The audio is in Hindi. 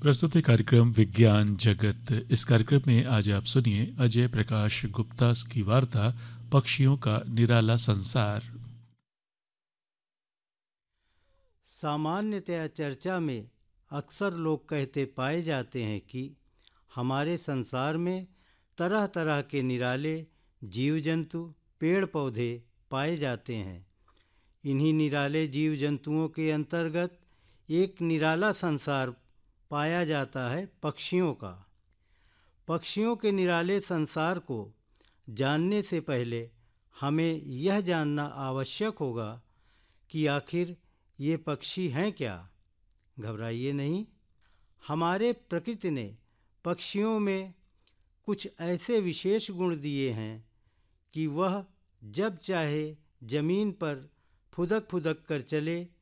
प्रस्तुत है कार्यक्रम विज्ञान जगत। इस कार्यक्रम में आज आप सुनिए अजय प्रकाश गुप्ता की वार्ता पक्षियों का निराला संसार। सामान्यतया चर्चा में अक्सर लोग कहते पाए जाते हैं कि हमारे संसार में तरह तरह के निराले जीव जंतु पेड़ पौधे पाए जाते हैं। इन्हीं निराले जीव जंतुओं के अंतर्गत एक निराला संसार पाया जाता है पक्षियों का। पक्षियों के निराले संसार को जानने से पहले हमें यह जानना आवश्यक होगा कि आखिर ये पक्षी हैं क्या। घबराइए नहीं, हमारे प्रकृति ने पक्षियों में कुछ ऐसे विशेष गुण दिए हैं कि वह जब चाहे जमीन पर फुदक फुदक कर चले